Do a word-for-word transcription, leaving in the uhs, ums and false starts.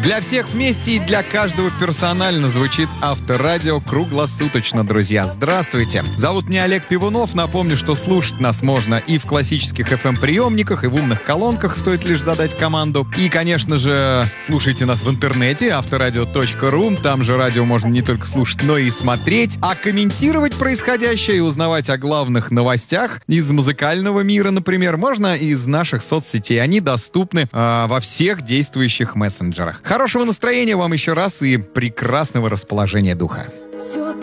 Для всех вместе и для каждого персонально звучит Авторадио круглосуточно, друзья. Здравствуйте. Зовут меня Олег Пивунов. Напомню, что слушать нас можно и в классических эф эм-приемниках, и в умных колонках, стоит лишь задать команду. И, конечно же, слушайте нас в интернете, авторадио точка ру. Там же радио можно не только слушать, но и смотреть. А комментировать происходящее и узнавать о главных новостях из музыкального мира, например, можно из наших соцсетей. Они доступны э, во всех действующих мессенджерах. Хорошего настроения вам еще раз и прекрасного расположения духа. Все